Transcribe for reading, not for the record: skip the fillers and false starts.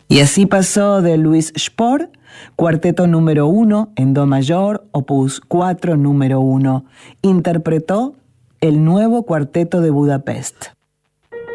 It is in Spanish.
Y así pasó de Louis Spohr, cuarteto número 1 en do mayor, opus 4 número 1. Interpretó el nuevo cuarteto de Budapest.